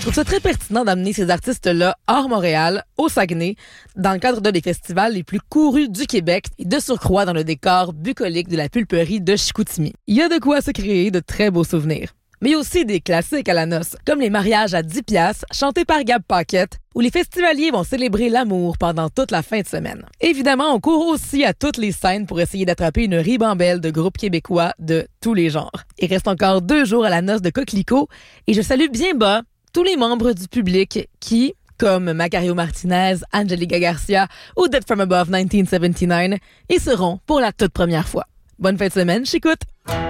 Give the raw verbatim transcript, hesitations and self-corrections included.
trouve ça très pertinent d'amener ces artistes-là hors Montréal, au Saguenay, dans le cadre d'un des festivals les plus courus du Québec et de surcroît dans le décor bucolique de la pulperie de Chicoutimi. Il y a de quoi se créer de très beaux souvenirs. Mais il y a aussi des classiques à la noce, comme les mariages à dix piastres chantés par Gab Paquette, où les festivaliers vont célébrer l'amour pendant toute la fin de semaine. Évidemment, on court aussi à toutes les scènes pour essayer d'attraper une ribambelle de groupes québécois de tous les genres. Il reste encore deux jours à la noce de Coquelicot et je salue bien bas tous les membres du public qui, comme Macario Martinez, Angelica Garcia ou Dead From Above dix-neuf soixante-dix-neuf, y seront pour la toute première fois. Bonne fin de semaine, j'écoute!